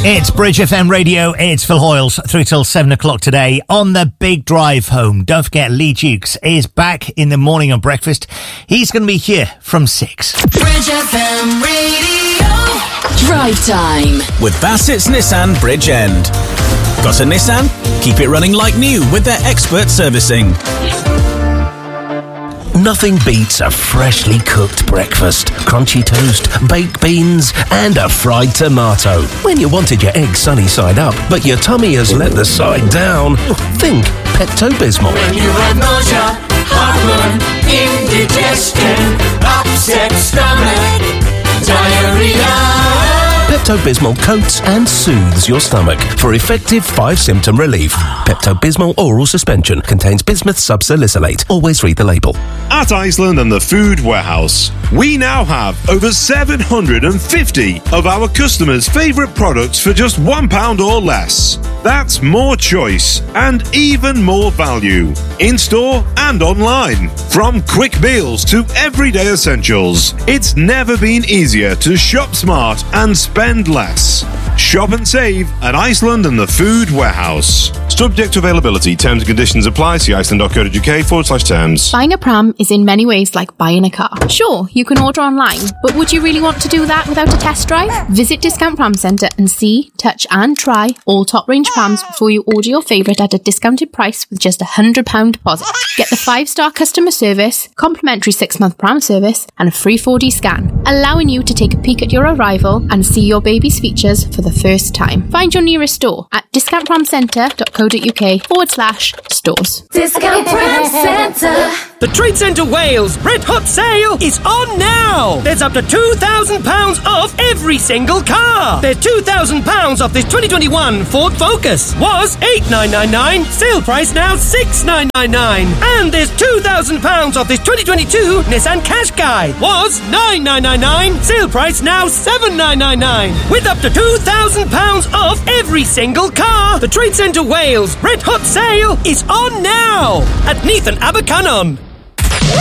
It's Bridge FM Radio, it's Phil Hoyles, through till 7 o'clock today on the big drive home. Don't forget, Lee Dukes is back in the morning on breakfast. He's going to be here from 6. Bridge FM Radio. Drive time. With Bassett's Nissan Bridgend. Got a Nissan? Keep it running like new with their expert servicing. Nothing beats a freshly cooked breakfast, crunchy toast, baked beans, and a fried tomato. When you wanted your egg sunny side up, but your tummy has let the side down, think Pepto-Bismol. When you have nausea, heartburn, indigestion, upset stomach, diarrhea. Pepto-Bismol coats and soothes your stomach for effective 5-symptom relief. Pepto-Bismol oral suspension contains bismuth subsalicylate. Always read the label. At Iceland and the Food Warehouse, we now have over 750 of our customers' favourite products for just £1 or less. That's more choice and even more value. In-store and online. From quick meals to everyday essentials, it's never been easier to shop smart and spend less. Shop and save at Iceland and the Food Warehouse. Subject to availability. Terms and conditions apply. See iceland.co.uk/terms. Buying a pram is in many ways like buying a car. Sure, you can order online, but would you really want to do that without a test drive? Visit Discount Pram Centre and see, touch and try all top range prams before you order your favourite at a discounted price with just £100 deposit. Get the 5-star customer service, complimentary 6-month pram service and a free 4D scan, allowing you to take a peek at your arrival and see your baby's features for the first time. Find your nearest store at discountpramcentre.co.uk/stores. Discount Pram Centre. The Trade Centre Wales Red Hot Sale is on now! There's up to £2,000 off every single car! There's £2,000 off this 2021 Ford Focus. Was $8,999, sale price now $6,999. And there's £2,000 off this 2022 Nissan Qashqai. Was $9,999, sale price now $7,999. With up to £2,000 off every single car! The Trade Centre Wales Red Hot Sale is on now! At Neath and Abercynon.